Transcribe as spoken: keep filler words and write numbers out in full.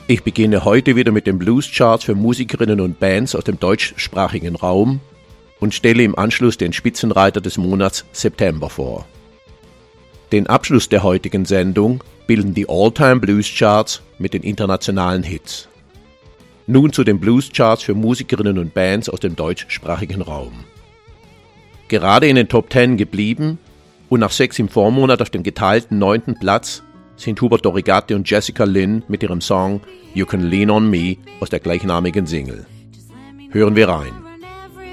Ich beginne heute wieder mit den Blues-Charts für Musikerinnen und Bands aus dem deutschsprachigen Raum und stelle im Anschluss den Spitzenreiter des Monats September vor. Den Abschluss der heutigen Sendung bilden die All-Time Blues-Charts mit den internationalen Hits. Nun zu den Blues-Charts für Musikerinnen und Bands aus dem deutschsprachigen Raum. Gerade in den Top Ten geblieben und nach sechs im Vormonat auf dem geteilten neunten Platz sind Hubert Dorigatti und Jessica Lynn mit ihrem Song You Can Lean on Me aus der gleichnamigen Single. Hören wir rein.